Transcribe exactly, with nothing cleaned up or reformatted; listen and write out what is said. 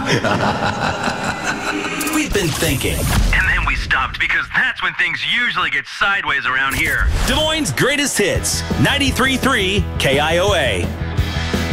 We've been thinking. And then we stopped because that's when things usually get sideways around here. Des Moines' greatest hits, ninety-three point three K I O A.